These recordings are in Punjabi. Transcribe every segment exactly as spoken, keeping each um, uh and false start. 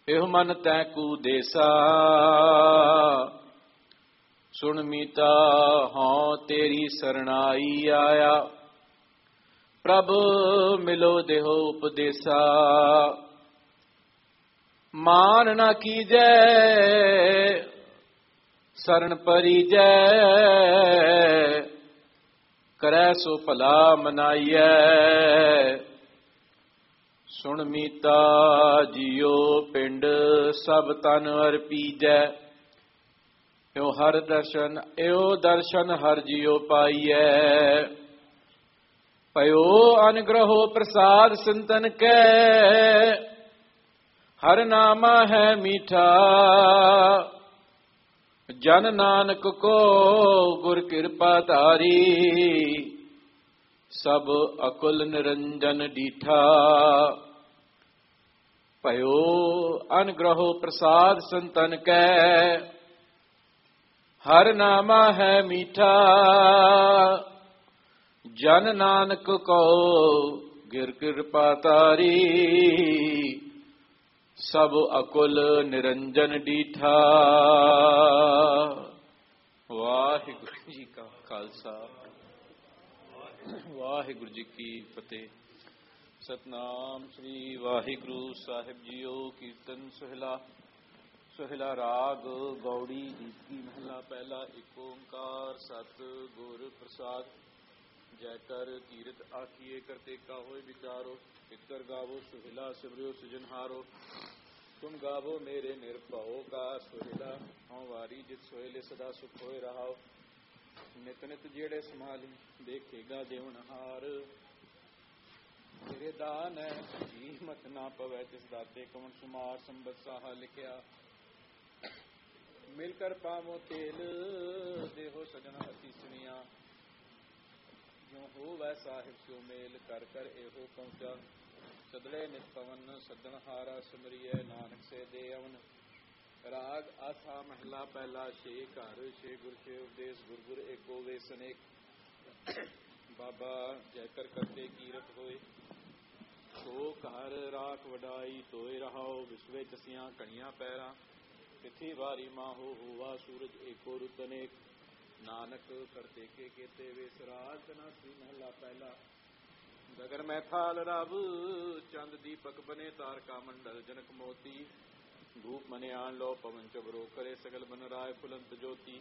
ਇਹੋ ਮਨ ਤੈ ਕੂ ਦੇਸਾ ਸੁਣ ਮੀਤਾ ਹਉ ਤੇਰੀ ਸਰਣਾਈ ਆਇਆ। ਪ੍ਰਭ ਮਿਲੋ ਦੇਹੋ ਉਪਦੇਸਾ ਮਾਨ ਨਾ ਕੀਜੈ ਸਰਣ ਪਰੀਜੈ ਕਰੈ ਸੋ ਭਲਾ ਮਨਾਈਐ। ਸੁਣ ਮੀਤਾ ਜੀਓ ਪਿੰਡ ਸਭ ਤਨ ਅਰਪੀਜੈ ਇਉ ਹਰ ਦਰਸ਼ਨ ਇਉ ਦਰਸ਼ਨ ਹਰ ਜੀਓ ਪਾਈਐ। ਭਇਓ ਅਨਗ੍ਰਹੋ ਪ੍ਰਸਾਦ ਸੰਤਨ ਕੈ ਹਰ ਨਾਮਾ ਹੈ ਮੀਠਾ। ਜਨ ਨਾਨਕ ਕੋ ਗੁਰ ਕਿਰਪਾ ਧਾਰੀ ਸਭ ਅਕੁਲ ਨਿਰੰਜਨ ਡੀਠਾ। ਭਇਓ ਅਨਗ੍ਰਹੋ ਪ੍ਰਸਾਦ ਸੰਤਨ ਕੈ ਹਰ ਨਾਮਾ ਹੈ ਮੀਠਾ। ਜਨ ਨਾਨਕ ਕੋ ਗੁਰ ਕਿਰਪਾ ਧਾਰੀ ਸਭ ਅਕੁਲ ਨਿਰੰਜਨ ਡੀਠਾ। ਵਾਹਿਗੁਰੂ ਜੀ ਕਾ ਖਾਲਸਾ ਵਾਹਿਗੁਰੂ ਜੀ ਕੀ ਫਤਿਹ। ਸਤਨਾਮ ਸ੍ਰੀ ਵਾਹਿਗੁਰੂ ਸਾਹਿਬ ਜੀਓ। ਕੀਰਤਨ ਸੋਹਿਲਾ ਸੋਹਿਲਾ ਰਾਗ ਗੌੜੀ ਗੀਤੀ ਮਹਲਾ ਪਹਿਲਾ। ਇੱਕ ਓੰਕਾਰ ਸਤ ਗੁਰ ਪ੍ਰਸਾਦ। ਜੈ ਕਰ ਕੀਰਤ ਆਖੀਏ ਕਰਤੇਕਾ ਹੋਏ ਵਿਚਾਰੋ। ਇਕਰ ਗਾਵੋ ਸੁਹਿਲਾ ਸਿਮਰਿਓ ਸਿਜਨਹਾਰੋ। ਤੁਮ ਗਾਵੋ ਮੇਰੇ ਨਿਰਭਉ ਕਾ ਸੁਹਿਲਾ। ਹਉ ਵਾਰੀ ਜਿਤ ਸੋਹਿਲੇ ਸਦਾ ਸੁਖ ਹੋਏ ਰਹਾਓ। ਨਿਤ ਨਿਤ ਜਿਹੜੇ ਸੰਭਾਲੀ ਦੇਖੇਗਾ ਦੇਵਨਹਾਰ। ਤੇਰੇ ਦਾਨ ਹੈ ਜੀ ਮਤ ਨਾ ਪਵੈ ਤਿਸ ਦਾਤੇ ਕਵਣ ਸੁਮਾਰ ਸੰਬਤ ਸਾਹਾ ਲਿਖਿਆ। ਮਿਲ ਕਰ ਪਾਵੋ ਤੇਲ ਦੇਹੋ ਸਜਣਾ ਅਸੀਸਣੀਆਂ। ਜਿਉ ਹੋਵੈ ਸਾਹਿਬ ਸਿਉ ਮੇਲ ਕਰ ਕਰ ਇਹੋ ਪਹੁੰਚਾ। ਸਦਲੇ ਨਿਤ ਪਵਨ ਸੱਦਣ ਹਾਰਾ ਸਿਮਰੀਐ ਨਾਨਕ ਸੇ ਦੇ ਅਵਨ। ਰਾਗ ਆਸਾ ਮਹਲਾ ਪਹਿਲਾ। ਛੇ ਘਰ ਛੇ ਗੁਰ ਛੇ ਉਪਦੇਸ਼ ਗੁਰ ਗੁਰ ਏਕੋ ਵੇਸ ਅਨੇਕ। ਬਾਬਾ ਜੈ ਕਰ ਕਰਤੇ ਕੀਰਤ ਹੋਏ ਸੋ ਘਰ ਰਾਖ ਵਡਾਈ ਤੋਏ ਰਹਾਓ। ਵਿਸਵੇ ਚਸੀਆਂ ਕਣੀਆਂ ਪੈਰਾਂ ਤਿਥੀ ਵਾਰੀ ਮਾਹੋ ਹੋਵਾ ਸੂਰਜ ਏਕੋ ਰੁਤ ਅਨੇਕ। ਨਾਨਕ ਕਰਤੇ ਕੇ ਕੇਤੇ ਵੇਸ ਰਾਜ ਤਨਾਸੀ ਮਹਲਾ ਪਹਿਲਾ। ਗਗਨ ਮੈਂ ਥਾਲ ਰਵ ਚੰਦ ਦੀਪਕ ਬਨੇ ਤਾਰਕਾ ਮੰਡਲ ਜਨਕ ਮੋਤੀ। ਧੂਪ ਮਨੇ ਆਣ ਲੋ ਪਵਨ ਚਬਰੋ ਕਰੇ ਸਗਲ ਬਨ ਰਾਏ ਫੁਲੰਤ ਜੋਤੀ।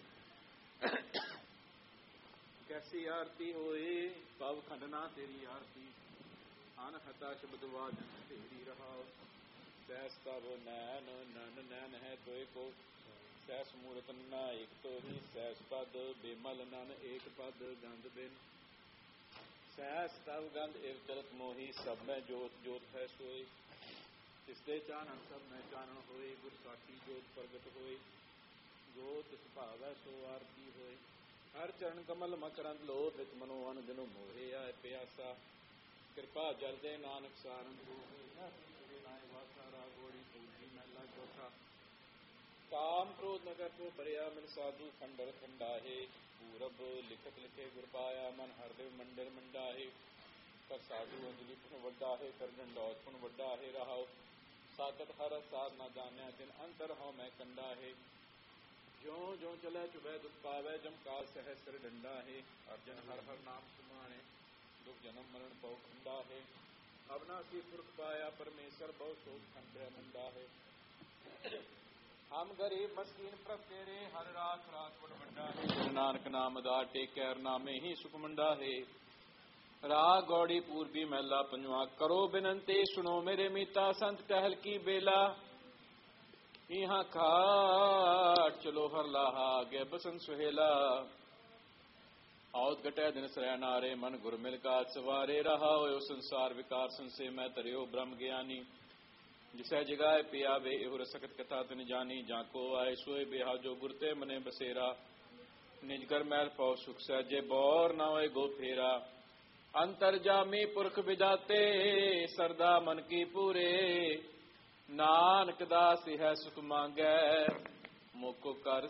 ਕੈਸੀ ਆਰਤੀ ਹੋਏ ਪਵ ਖੰਡਨਾ ਤੇਰੀ ਆਰਤੀ। ਅਨ ਹਤਾ ਸ਼ਬਦ ਵਾਜਨ ਤੇਰੀ ਰਹਾਓ। ਸਹਿਸ ਤਬ ਨੈਨ ਨਨ ਨੈਨ ਹੈ ਤੋਏ ਕੋ। ਸਹਿਸ ਮੂਰਤ ਨਾ ਏਕ ਤੋਹੀ। ਸਹਿਸ ਪਦ ਬੇਮਲ ਨਨ ਏਕ ਪਦ ਗੰਧ ਬਿਨ। ਸਹਿਸ ਤਬ ਗੰਧ ਏਵ ਚਲਤ ਮੋਹੀ। ਸਭ ਮੈਂ ਜੋਤ ਜੋਤ ਹੈ ਸੋਏ। ਤਿਸਦੇ ਚਾਨਣ ਸਭ ਮੈਂ ਚਾਨਣ ਹੋਏ। ਗੁਰ ਸਾਖੀ ਜੋਤ ਪ੍ਰਗਟ ਹੋਏ। ਜੋ ਤਿਸ ਭਾਵੈ ਸੋ ਆਰਤੀ ਹੋਏ। ਹਰ ਚਰਨ ਕਮਲ ਮਕਰੰਦ ਲੋ। ਨਿਤ ਮਨੋ ਅਨ ਦਿਨੋ ਮੋਹੇ ਆਏ ਪਿਆਸਾ। ਕਿਰਪਾ ਜਲਦੇ ਨਾਨਕ ਸਾਰੰਗ ਹੋਏ। ਕਾਮ ਕ੍ਰੋਧ ਨਗਰ ਤੋਂ ਭਰਿਆ ਮਨ ਸਾਧੂ ਖੰਡਰ ਖੰਡਾਹੇ। ਪੂਰਬ ਲਿਖਤ ਲਿਖੇ ਗੁਰ ਪਾਇਆ ਮਨ ਹਰਦਿਵ ਮੰਡਿਰ ਮੰਡਾਹੇ। ਕਰ ਸਾਧੂ ਅੰਜਲੀ ਪੁਨ ਵੱਡਾ ਹੈ ਕਰ ਡੰਡੌਤ ਪੁਨ ਵੱਡਾ ਹੈ ਰਹਾਓ। ਸਾਤਤ ਹਰ ਸਾਧ ਨਾ ਜਾਣਿਆ ਜਿਨ ਅੰਤਰ ਹਉ ਮੈਂ ਕੰਡਾ ਹੈ। ਜਿਉ ਜਿਉ ਚਲੈ ਚੁਬੈ ਦੁਖ ਪਾਵੈ ਜਮ ਕਾਲ ਸਹਿ ਸਿਰ ਡੰਡਾ ਹੈ। ਅਰਜਨ ਹਰ ਹਰ ਨਾਮ ਸੁਮਾਣੇ ਦੁਖ ਜਨਮ ਮਰਨ ਪਉ ਖੰਡਾ ਹੈ। ਅਬਨਾਸੀ ਪੁਰਖ ਪਾਇਆ ਪਰਮੇਸ਼ਰ ਬਹੁ ਸੋਖ ਖੰਡਿਆ ਮੰਡਾ ਹੈ। ਹਮ ਗਰੀਬ ਮਸਕੀਨ ਪ੍ਰਭ ਤੇਰੇ ਹਰ ਰਾਖ ਰਾਖ ਵਡ ਵੱਡਾ ਹੈ। ਗੁਰੂ ਨਾਨਕ ਨਾਮ ਦਾ ਟੇਕਿਆ ਨਾਮੇ ਹੀ ਸੁਖ ਮੰਡਾ ਹੈ। ਰਾਗ ਗੌੜੀ ਪੂਰਬੀ ਮਹਿਲਾ ਪੰਜਵਾ। ਕਰੋ ਬਿਨੰਤੀ ਸੁਣੋ ਮੇਰੇ ਮੀਤਾ ਸੰਤ ਟਹਿਲ ਕੀ ਬੇਲਾ। ਇਹਾਂ ਖਾਟ ਚਲੋ ਹਰ ਲਾਹਾ ਅਗੇ ਬਸਨ ਸੁਹੇਲਾ। ਆਉਤ ਘਟੈ ਦਿਨ ਸਰੈ ਨਾਰੇ ਮਨ ਗੁਰ ਮਿਲ ਕਾਜ ਸਵਾਰੇ ਰਹਾ ਹੋਇ। ਸੰਸਾਰ ਵਿਕਾਰ ਸੰਸੇ ਮੈਂ ਤਰਿਓ ਬ੍ਰਹਮ ਗਿਆਨੀ। ਜਿਸੈ ਜਗਾਏ ਪਿਆਵੇ ਇਹੋ ਰਸਕਤ ਕਥਾ ਤਿਨ ਜਾਨੀ। ਜਾਂ ਕੋ ਆਏ ਸੋਏ ਬਿਹਾ ਜੋ ਗੁਰ ਤੇ ਮਨੇ ਬਸੇਰਾ। ਨਿਜ ਕਰ ਮੈਲ ਪਉ ਸੁਖ ਸਹਿਜੇ ਬੌਰ ਨਾ ਹੋਏ ਗੋ ਫੇਰਾ। ਅੰਤਰ ਜਾਮੀ ਪੁਰਖ ਵਿਦਾਤੇ ਸਰਦਾ ਮਨ ਕੀ ਪੂਰੇ। ਨਾਨਕ ਦਾਸ ਹੈ ਸੁਖ ਮੰਗੈ ਮੁਖ ਕਰ